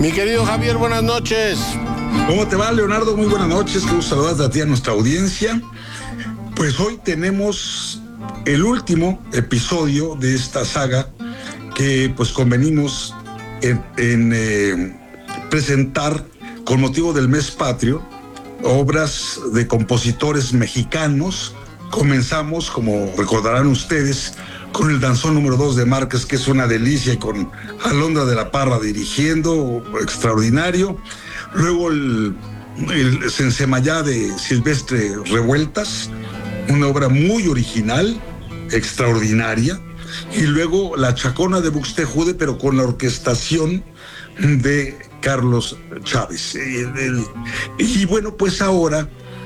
Mi querido Javier, buenas noches. ¿Cómo te va, Leonardo? Muy buenas noches, que saludarte a ti, a nuestra audiencia. Pues hoy tenemos el último episodio de esta saga que pues convenimos en presentar con motivo del mes patrio obras de compositores mexicanos. Comenzamos, como recordarán ustedes, con el danzón número 2 de Márquez, que es una delicia, y con Alondra de la Parra dirigiendo, extraordinario. Luego el Sensemayá de Silvestre Revueltas, una obra muy original, extraordinaria. Y luego La Chacona de Buxtehude, pero con la orquestación de Carlos Chávez. Y bueno, pues ahora,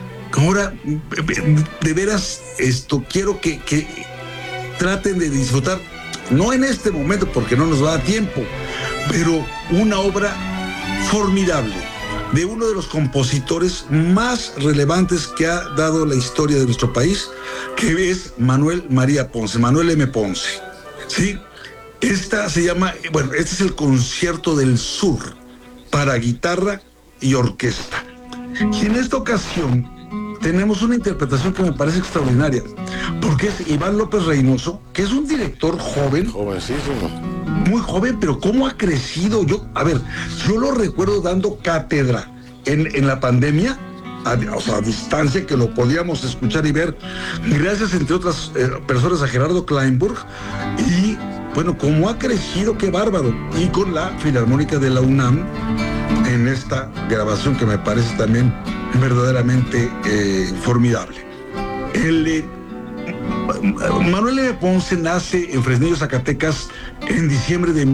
de veras, quiero que traten de disfrutar, no en este momento porque no nos va a dar tiempo, pero una obra formidable de uno de los compositores más relevantes que ha dado la historia de nuestro país, que es Manuel María Ponce, Manuel M. Ponce. ¿Sí? Esta se llama, este es el Concierto del Sur para guitarra y orquesta. Y en esta ocasión tenemos una interpretación que me parece extraordinaria, porque es Iván López Reynoso, que es un director joven. Jovencísimo. Muy joven, pero cómo ha crecido. Yo lo recuerdo dando cátedra en la pandemia, a distancia, que lo podíamos escuchar y ver, gracias, entre otras personas, a Gerardo Kleinburg. Y bueno, cómo ha crecido, qué bárbaro. Y con la Filarmónica de la UNAM, en esta grabación que me parece también verdaderamente formidable. Manuel M. Ponce nace en Fresnillo, Zacatecas, en diciembre de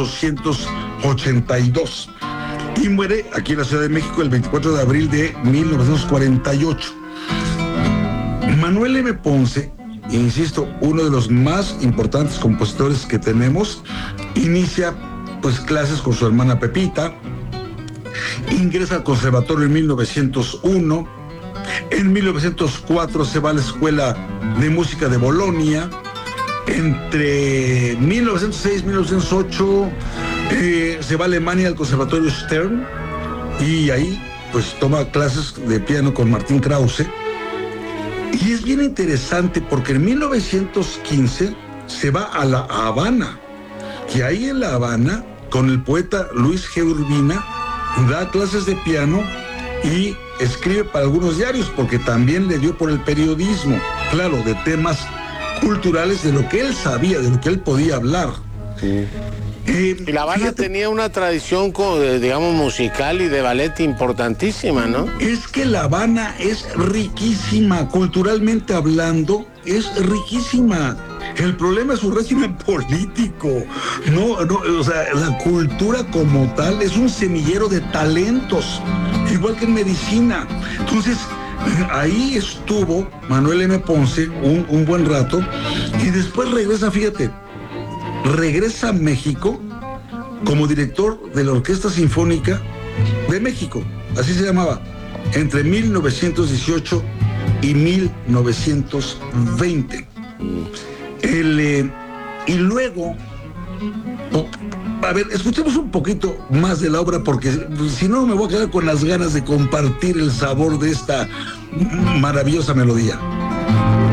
1882 y muere aquí en la Ciudad de México el 24 de abril de 1948. Manuel M. Ponce, insisto, uno de los más importantes compositores que tenemos, inicia pues clases con su hermana Pepita, ingresa al conservatorio en 1901, en 1904 se va a la Escuela de Música de Bolonia, entre 1906 y 1908 se va a Alemania al Conservatorio Stern, y ahí pues toma clases de piano con Martín Krause. Y es bien interesante porque en 1915 se va a La Habana, y ahí en La Habana, con el poeta Luis G. Urbina, da clases de piano y escribe para algunos diarios, porque también le dio por el periodismo, claro, de temas culturales, de lo que él sabía, de lo que él podía hablar. Sí. Y La Habana tenía una tradición, digamos, musical y de ballet importantísima, ¿no? Es que La Habana es riquísima, culturalmente hablando, es riquísima. El problema es su régimen político. La cultura como tal es un semillero de talentos, igual que en medicina. Entonces, ahí estuvo Manuel M. Ponce un buen rato, y después regresa a México como director de la Orquesta Sinfónica de México, así se llamaba, entre 1918 y 1920. Y luego, escuchemos un poquito más de la obra, porque si no me voy a quedar con las ganas de compartir el sabor de esta maravillosa melodía.